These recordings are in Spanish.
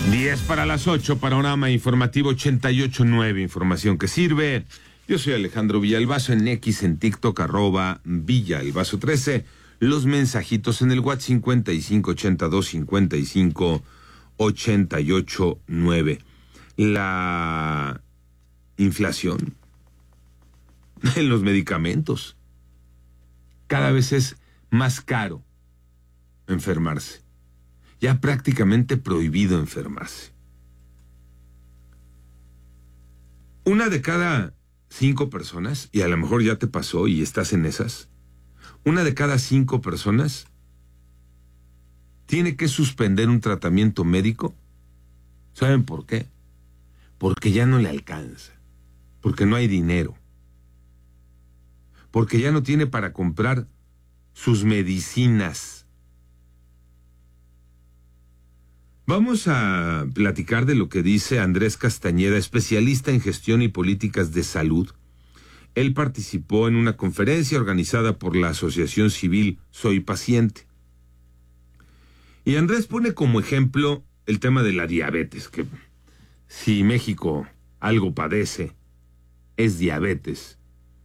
10 para las 8, panorama informativo 88.9, información que sirve. Yo soy Alejandro Villalbazo, en X, en TikTok, @Villalbazo13. Los mensajitos en el WhatsApp 5582-5588-9. La inflación en los medicamentos. Cada vez es más caro enfermarse. Ya prácticamente prohibido enfermarse. 1 de cada 5 personas, y a lo mejor ya te pasó y estás en esas, 1 de cada 5 personas tiene que suspender un tratamiento médico. ¿Saben por qué? Porque ya no le alcanza, porque no hay dinero, porque ya no tiene para comprar sus medicinas. Vamos a platicar de lo que dice Andrés Castañeda, especialista en gestión y políticas de salud. Él participó en una conferencia organizada por la Asociación Civil Soy Paciente. Y Andrés pone como ejemplo el tema de la diabetes, que si México algo padece, es diabetes.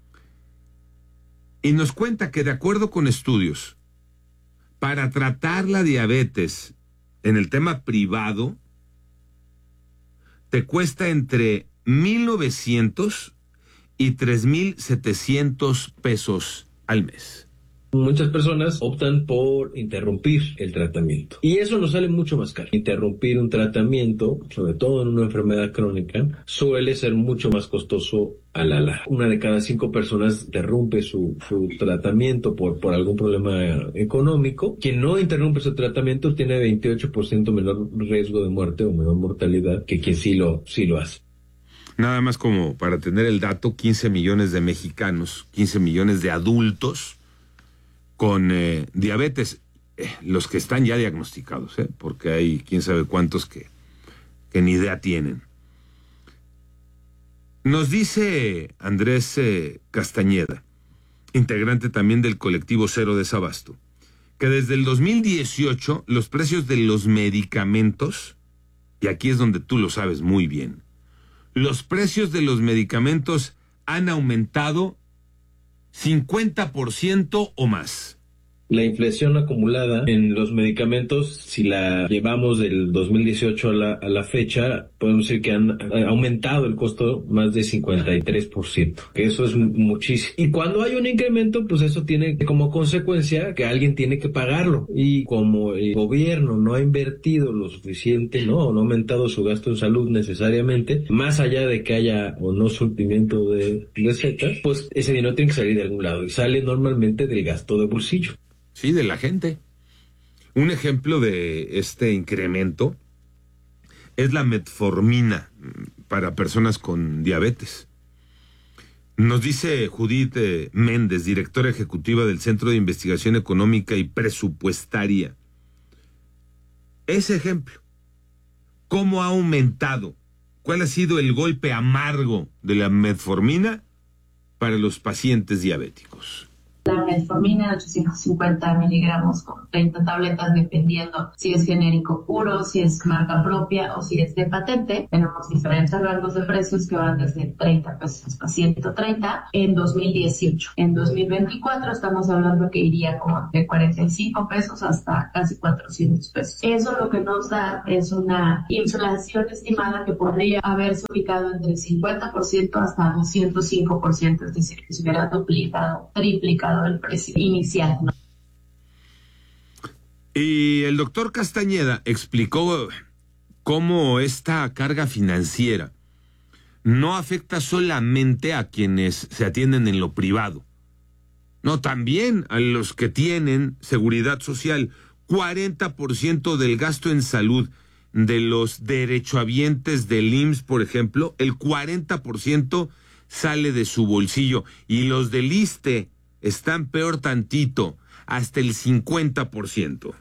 Y nos cuenta que de acuerdo con estudios, para tratar la diabetes en el tema privado, te cuesta entre 1,900 y 3,700 pesos al mes. Muchas personas optan por interrumpir el tratamiento y eso nos sale mucho más caro. Interrumpir un tratamiento, sobre todo en una enfermedad crónica, suele ser mucho más costoso a la larga. 1 de cada 5 personas interrumpe su tratamiento por algún problema económico. Quien no interrumpe su tratamiento tiene 28% menor riesgo de muerte o menor mortalidad que quien sí lo hace. Nada más como para tener el dato, 15 millones de mexicanos, 15 millones de adultos con diabetes, los que están ya diagnosticados, porque hay quién sabe cuántos que ni idea tienen. Nos dice Andrés Castañeda, integrante también del colectivo Cero Desabasto, que desde el 2018 los precios de los medicamentos, y aquí es donde tú lo sabes muy bien, los precios de los medicamentos han aumentado 50% o más. La inflación acumulada en los medicamentos, si la llevamos del 2018 a la fecha, podemos decir que han aumentado el costo más de 53%, que eso es muchísimo. Y cuando hay un incremento, pues eso tiene como consecuencia que alguien tiene que pagarlo. Y como el gobierno no ha invertido lo suficiente, no ha aumentado su gasto en salud necesariamente, más allá de que haya o no surtimiento de recetas, pues ese dinero tiene que salir de algún lado y sale normalmente del gasto de bolsillo. Sí, de la gente. Un ejemplo de este incremento es la metformina para personas con diabetes. Nos dice Judith Méndez, directora ejecutiva del Centro de Investigación Económica y Presupuestaria. Ese ejemplo, ¿cómo ha aumentado? ¿Cuál ha sido el golpe amargo de la metformina para los pacientes diabéticos? La metformina de 850 miligramos con 30 tabletas, dependiendo si es genérico puro, si es marca propia o si es de patente. Tenemos diferentes rangos de precios que van desde 30 pesos a 130 en 2018. En 2024 estamos hablando que iría como de 45 pesos hasta casi 400 pesos. Eso lo que nos da es una inflación estimada que podría haberse ubicado entre 50% hasta 205%, es decir, que se hubiera duplicado, triplicado el precio inicial, ¿no? Y el doctor Castañeda explicó cómo esta carga financiera no afecta solamente a quienes se atienden en lo privado, no, también a los que tienen seguridad social. 40% del gasto en salud de los derechohabientes del IMSS, por ejemplo, el 40% sale de su bolsillo, y los del ISSSTE están peor tantito, hasta el 50%.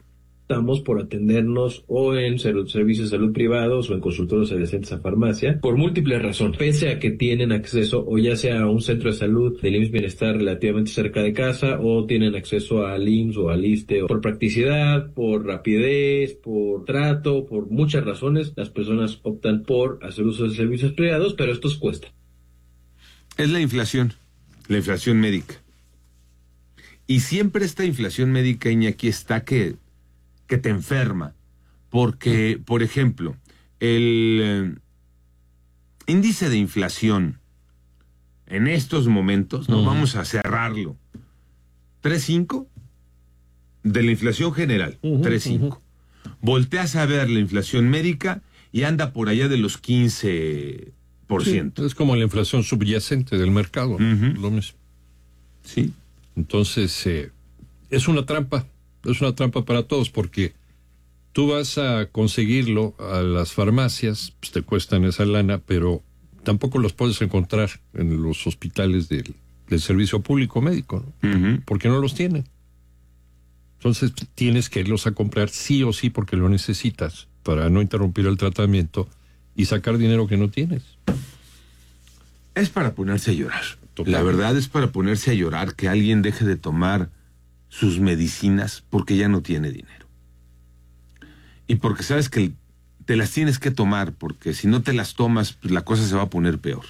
optamos por atendernos o en servicios de salud privados o en consultorios adyacentes a farmacia por múltiples razones, pese a que tienen acceso o ya sea a un centro de salud del IMSS Bienestar relativamente cerca de casa o tienen acceso al IMSS o al ISSSTE, o por practicidad, por rapidez, por trato, por muchas razones, las personas optan por hacer uso de servicios privados, pero estos cuestan. Es la inflación médica. Y siempre esta inflación médica, Iñaki, está que te enferma. Porque, por ejemplo, el índice de inflación en estos momentos, no vamos a cerrarlo, 3.5 de la inflación general, 3.5. Volteas a ver la inflación médica y anda por allá de los 15%. Sí, es como la inflación subyacente del mercado, lo mismo. Sí. Entonces, es una trampa para todos, porque tú vas a conseguirlo a las farmacias, pues te cuestan esa lana, pero tampoco los puedes encontrar en los hospitales del servicio público médico, ¿no? Porque no los tienen. Entonces tienes que irlos a comprar sí o sí porque lo necesitas para no interrumpir el tratamiento y sacar dinero que no tienes. Es para ponerse a llorar. Total. La verdad es para ponerse a llorar que alguien deje de tomar sus medicinas porque ya no tiene dinero. Y porque sabes que te las tienes que tomar, porque si no te las tomas, pues la cosa se va a poner peor.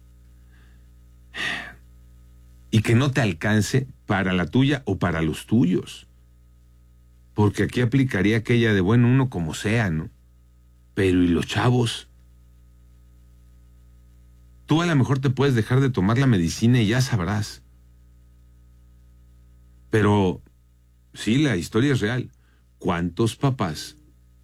Y que no te alcance para la tuya o para los tuyos. Porque aquí aplicaría aquella de, bueno, uno como sea, ¿no? Pero ¿y los chavos? Tú a lo mejor te puedes dejar de tomar la medicina y ya sabrás. Pero, sí, la historia es real. ¿Cuántos papás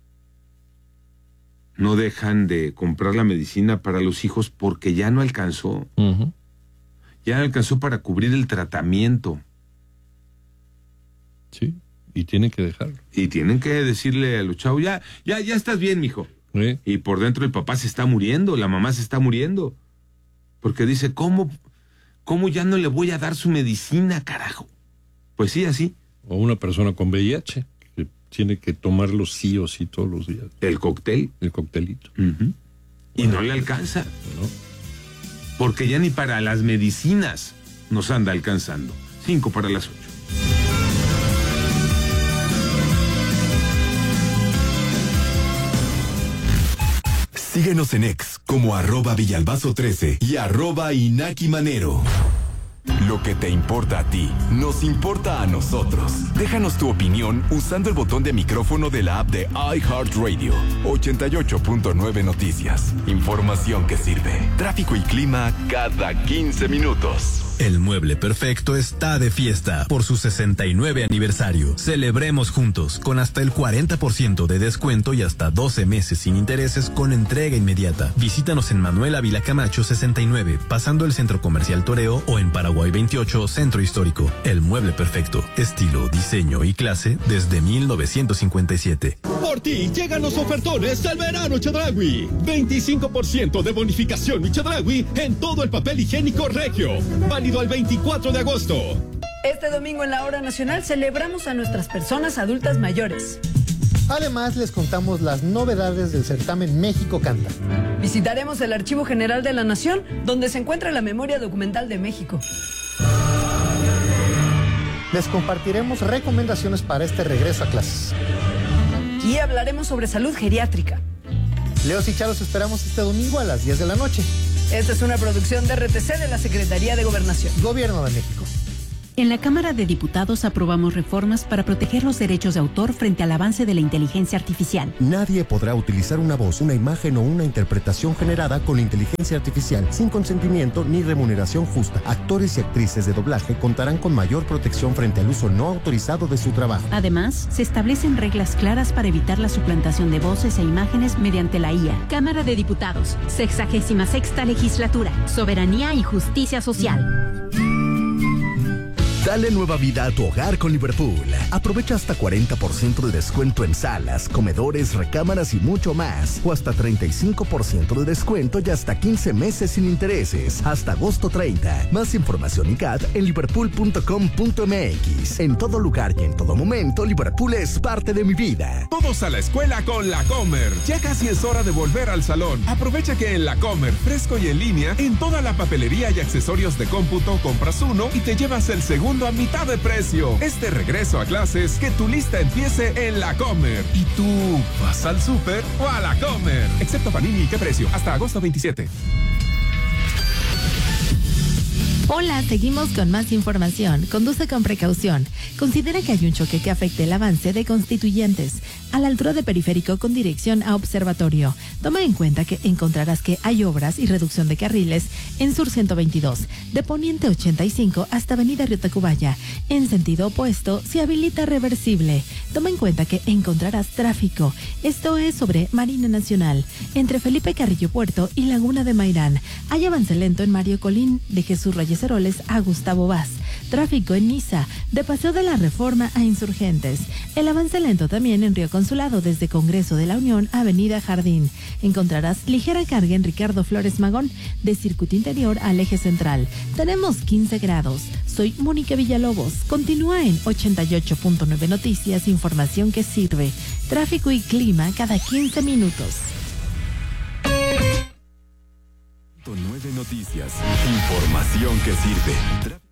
no dejan de comprar la medicina para los hijos porque ya no alcanzó? Ya no alcanzó para cubrir el tratamiento. Sí, y tienen que dejarlo. Y tienen que decirle a los chavos, ya estás bien, mijo. ¿Sí? Y por dentro el papá se está muriendo, la mamá se está muriendo. Porque dice, ¿cómo ya no le voy a dar su medicina, carajo? Pues sí, así. O una persona con VIH, que tiene que tomarlo sí o sí todos los días. El cóctel. El coctelito. Y no le alcanza. ¿No? Porque ya ni para las medicinas nos anda alcanzando. 7:55. Síguenos en X como @Villalbazo13 y @InakiManero. Lo que te importa a ti, nos importa a nosotros. Déjanos tu opinión usando el botón de micrófono de la app de iHeartRadio. 88.9 Noticias. Información que sirve. Tráfico y clima cada 15 minutos. El Mueble Perfecto está de fiesta por su 69 aniversario. Celebremos juntos con hasta el 40% de descuento y hasta 12 meses sin intereses con entrega inmediata. Visítanos en Manuel Ávila Camacho 69, pasando el Centro Comercial Toreo, o en Paraguay 28, Centro Histórico. El Mueble Perfecto, estilo, diseño y clase desde 1957. Por ti llegan los ofertones del verano Chedraui. 25% de bonificación y Chedraui en todo el papel higiénico regio. Válido al 24 de agosto. Este domingo en la Hora Nacional celebramos a nuestras personas adultas mayores. Además, les contamos las novedades del certamen México Canta. Visitaremos el Archivo General de la Nación, donde se encuentra la memoria documental de México. Les compartiremos recomendaciones para este regreso a clases. Y hablaremos sobre salud geriátrica. Leos y Charos esperamos este domingo a las 10 de la noche. Esta es una producción de RTC de la Secretaría de Gobernación. Gobierno de México. En la Cámara de Diputados aprobamos reformas para proteger los derechos de autor frente al avance de la inteligencia artificial. Nadie podrá utilizar una voz, una imagen o una interpretación generada con inteligencia artificial sin consentimiento ni remuneración justa. Actores y actrices de doblaje contarán con mayor protección frente al uso no autorizado de su trabajo. Además, se establecen reglas claras para evitar la suplantación de voces e imágenes mediante la IA. Cámara de Diputados, 66ª Legislatura, Soberanía y Justicia Social. Dale nueva vida a tu hogar con Liverpool. Aprovecha hasta 40% de descuento en salas, comedores, recámaras y mucho más. O hasta 35% de descuento y hasta 15 meses sin intereses. Hasta agosto 30. Más información y CAT en liverpool.com.mx. En todo lugar y en todo momento, Liverpool es parte de mi vida. Todos a la escuela con La Comer. Ya casi es hora de volver al salón. Aprovecha que en La Comer, fresco y en línea, en toda la papelería y accesorios de cómputo, compras uno y te llevas el segundo a mitad de precio. Este regreso a clases, que tu lista empiece en La Comer. ¿Y tú vas al súper o a La Comer? Excepto Panini, ¿qué precio? Hasta agosto 27. Hola, seguimos con más información. Conduce con precaución. Considera que hay un choque que afecte el avance de Constituyentes a la altura de Periférico con dirección a Observatorio. Toma en cuenta que encontrarás que hay obras y reducción de carriles en Sur 122, de Poniente 85 hasta Avenida Río Tacubaya. En sentido opuesto, se habilita reversible. Toma en cuenta que encontrarás tráfico. Esto es sobre Marina Nacional, entre Felipe Carrillo Puerto y Laguna de Mairán. Hay avance lento en Mario Colín, de Jesús Reyes Heroles a Gustavo Vaz. Tráfico en Niza, de Paseo de la Reforma a Insurgentes. El avance lento también en Río Consulado, desde Congreso de la Unión a Avenida Jardín. Encontrarás ligera carga en Ricardo Flores Magón, de Circuito Interior al Eje Central. Tenemos 15 grados. Soy Mónica Villalobos. Continúa en 88.9 Noticias, información que sirve. Tráfico y clima cada 15 minutos. 9 Noticias, información que sirve.